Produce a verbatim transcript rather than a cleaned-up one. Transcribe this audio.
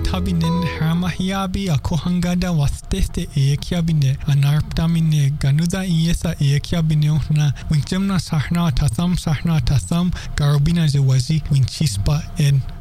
tabinen harmahiabi a kohangada wasteste e ekiabine anarptamine ganuda iesa e ekiabine na winchemna sahna tasam sahna tasam garobina zewazi winchispa en